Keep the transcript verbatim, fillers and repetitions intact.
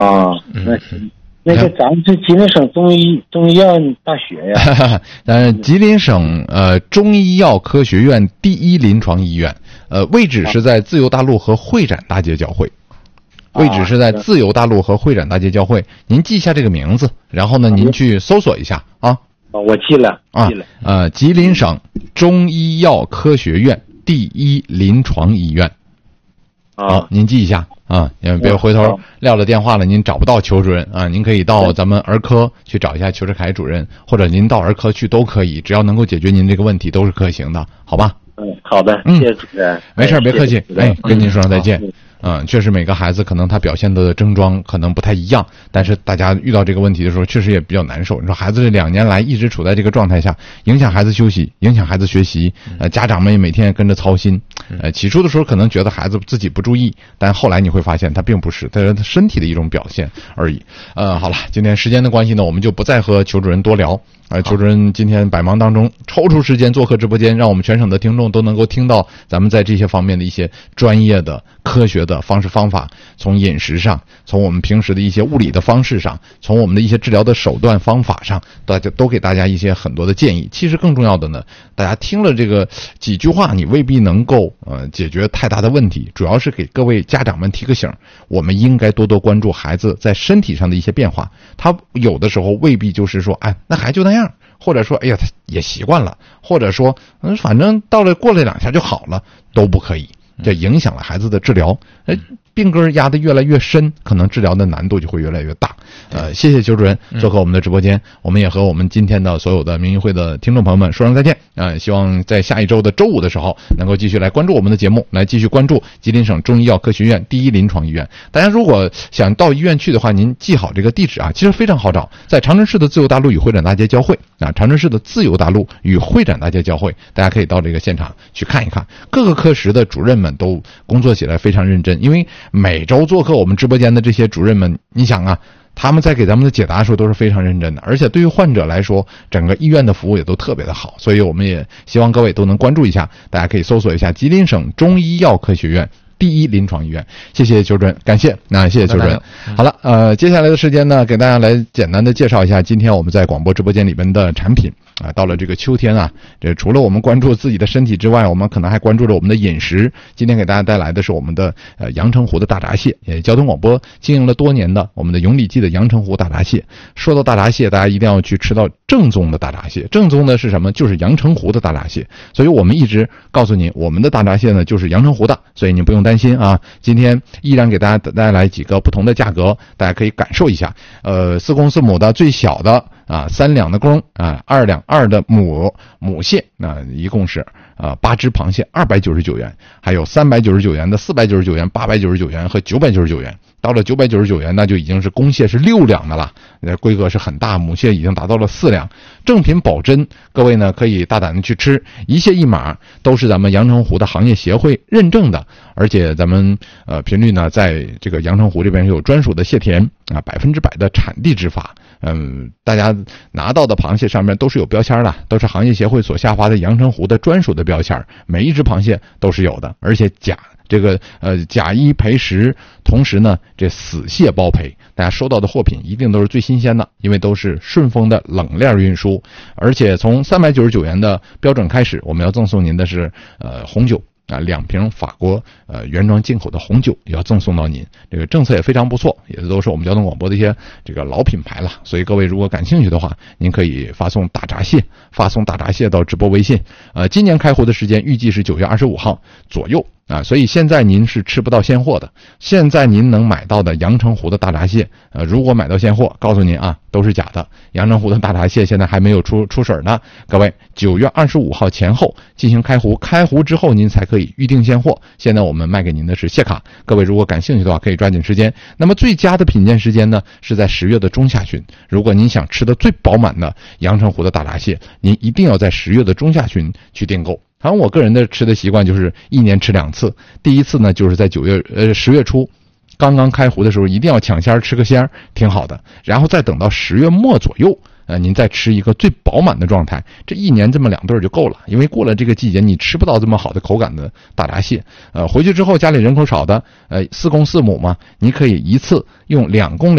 啊，那行。那个咱们是吉林省中医中医药大学呀， 呃，吉林省呃中医药科学院第一临床医院，呃，位置是在自由大路和会展大街交汇，位置是在自由大路和会展大街交汇。您记一下这个名字，然后呢，您去搜索一下啊。 我记了， 啊， 记了。 呃，吉林省中医药科学院第一临床医院。好，您记一下啊，也别回头撂了电话了，您找不到裘主任啊，您可以到咱们儿科去找一下裘志凯主任，或者您到儿科去都可以，只要能够解决您这个问题都是可行的，好吧？ 嗯，好的，谢谢主任。 没事，别客气，哎，跟您说声再见。嗯，确实每个孩子可能他表现的症状可能不太一样，但是大家遇到这个问题的时候确实也比较难受。你说孩子这两年来一直处在这个状态下，影响孩子休息，影响孩子学习，呃，家长们也每天也跟着操心。呃，起初的时候可能觉得孩子自己不注意，但后来你会发现他并不是，这是他身体的一种表现而已。呃，好了，今天时间的关系呢，我们就不再和裘主任多聊。呃，裘主任今天百忙当中抽出时间做客直播间，让我们全省的听众都能够听到咱们在这些方面的一些专业的、科学的方式方法，从饮食上，从我们平时的一些物理的方式上，从我们的一些治疗的手段方法上，大家都给大家一些很多的建议。其实更重要的呢，大家听了这个几句话，你未必能够呃解决太大的问题，主要是给各位家长们提个醒，我们应该多多关注孩子在身体上的一些变化。他有的时候未必就是说，哎，那孩子就那样。或者说，哎呀，他也习惯了，或者说，嗯，反正到了过了两下就好了，都不可以，这影响了孩子的治疗。哎，病根压得越来越深，可能治疗的难度就会越来越大。呃，谢谢裘主任做客我们的直播间，我们也和我们今天的所有的明医会的听众朋友们说声再见。呃，希望在下一周的周五的时候，能够继续来关注我们的节目，来继续关注吉林省中医药科学院第一临床医院。大家如果想到医院去的话，您记好这个地址啊，其实非常好找，在长春市的自由大路与会展大街交汇啊，长春市的自由大路与会展大街交汇，大家可以到这个现场去看一看。各个科室的主任们都工作起来非常认真，因为每周做客我们直播间的这些主任们，你想啊，他们在给咱们的解答的时候都是非常认真的，而且对于患者来说，整个医院的服务也都特别的好，所以我们也希望各位都能关注一下，大家可以搜索一下吉林省中医药科学院第一临床医院。谢谢裘主任，感谢，那谢谢裘主任。好了，呃，接下来的时间呢，给大家来简单的介绍一下今天我们在广播直播间里面的产品。啊，到了这个秋天啊，这除了我们关注自己的身体之外，我们可能还关注着我们的饮食。今天给大家带来的是我们的呃阳澄湖的大闸蟹，也交通广播经营了多年的我们的永礼记的阳澄湖大闸蟹。说到大闸蟹，大家一定要去吃到正宗的大闸蟹。正宗的是什么？就是阳澄湖的大闸蟹。所以我们一直告诉您，我们的大闸蟹呢就是阳澄湖的，所以你不用担心啊。今天依然给大家带来几个不同的价格，大家可以感受一下。呃，四公四母的最小的。啊，三两的公啊，二两二的母母蟹，那、啊、一共是啊八只螃蟹，二百九十九元，还有三百九十九元的、四百九十九元、八百九十九元和九百九十九元。到了九百九十九元，那就已经是公蟹是六两的了，呃，规格是很大，母蟹已经达到了四两，正品保真，各位呢可以大胆的去吃，一蟹一码，都是咱们阳澄湖的行业协会认证的，而且咱们呃频率呢在这个阳澄湖这边有专属的蟹田啊，百分之百的产地执法。嗯，大家拿到的螃蟹上面都是有标签的，都是行业协会所下发的阳澄湖的专属的标签，每一只螃蟹都是有的，而且甲这个呃甲一赔十，同时呢这死蟹包赔，大家收到的货品一定都是最新鲜的，因为都是顺丰的冷链运输，而且从三百九十九元的标准开始，我们要赠送您的是呃红酒。啊，两瓶法国呃原装进口的红酒也要赠送到您，这个政策也非常不错，也都是我们交通广播的一些这个老品牌了。所以各位如果感兴趣的话，您可以发送大闸蟹，发送大闸蟹到直播微信。呃，今年开湖的时间预计是九月二十五号左右啊，所以现在您是吃不到现货的。现在您能买到的阳澄湖的大闸蟹，呃，如果买到现货，告诉您啊，都是假的。阳澄湖的大闸蟹现在还没有出出水呢，各位，九月二十五号前后进行开湖，开湖之后您才可以预定现货。现在我们卖给您的是蟹卡，各位如果感兴趣的话，可以抓紧时间。那么最佳的品鉴时间呢，是在十月的中下旬。如果您想吃的最饱满的阳澄湖的大闸蟹，您一定要在十月的中下旬去订购。反正我个人的吃的习惯就是一年吃两次，第一次呢就是在九月呃十月初刚刚开湖的时候，一定要抢鲜吃个鲜，挺好的。然后再等到十月末左右，呃，您再吃一个最饱满的状态，这一年这么两对就够了。因为过了这个季节，你吃不到这么好的口感的大闸蟹。呃，回去之后家里人口少的，呃，四公四母嘛，你可以一次用两公两。